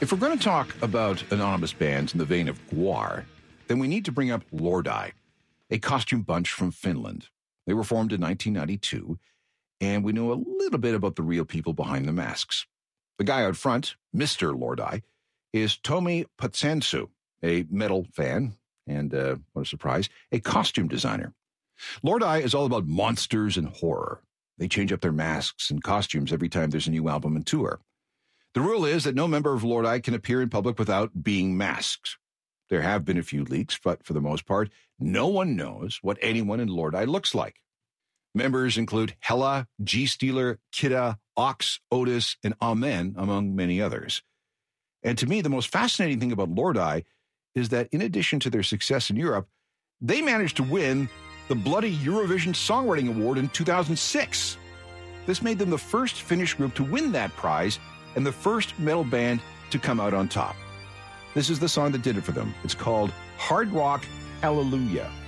If we're going to talk about anonymous bands in the vein of Gwar, then we need to bring up Lordi, a costume bunch from Finland. They were formed in 1992, and we know a little bit about the real people behind the masks. The guy out front, Mr. Lordi, is Tomi Patsansu, a metal fan, and, what a surprise, a costume designer. Lordi is all about monsters and horror. They change up their masks and costumes every time there's a new album and tour. The rule is that no member of Lordi can appear in public without being masked. There have been a few leaks, but for the most part, no one knows what anyone in Lordi looks like. Members include Hella, G-Stealer, Kidda, Ox, Otis, and Amen, among many others. And to me, the most fascinating thing about Lordi is that in addition to their success in Europe, they managed to win the bloody Eurovision Songwriting Award in 2006. This made them the first Finnish group to win that prize and the first metal band to come out on top. This is the song that did it for them. It's called Hard Rock Hallelujah.